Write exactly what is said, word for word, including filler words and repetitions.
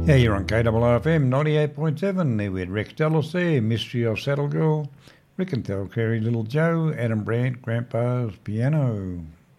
Yeah, you're on K O O F M ninety-eight point seven. There we had Rex Dallas there, Mystery of Saddle Girl, Rick and Tell Carey, Little Joe, Adam Brandt, Grandpa's Piano.